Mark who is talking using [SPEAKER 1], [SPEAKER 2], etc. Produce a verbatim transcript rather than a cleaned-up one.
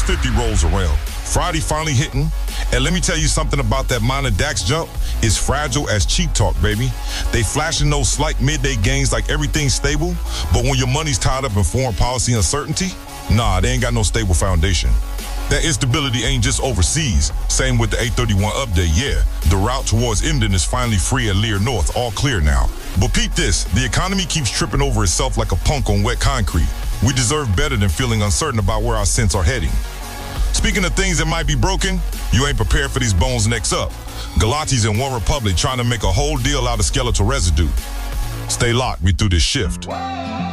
[SPEAKER 1] fifty rolls around. Friday finally hitting, and let me tell you something about that minor DAX jump. It's fragile as cheap talk, baby. They flashing those slight midday gains like everything's stable, but when your money's tied up in foreign policy uncertainty, nah, they ain't got no stable foundation. That instability ain't just overseas. Same with the eight thirty-one update, yeah. The route towards Emden is finally free at Lear North, all clear now. But peep this, the economy keeps tripping over itself like a punk on wet concrete. We deserve better than feeling uncertain about where our cents are heading. Speaking of things that might be broken, you ain't prepared for these bones next up. Galates and One Republic trying to make a whole deal out of skeletal residue. Stay locked, we through this shift.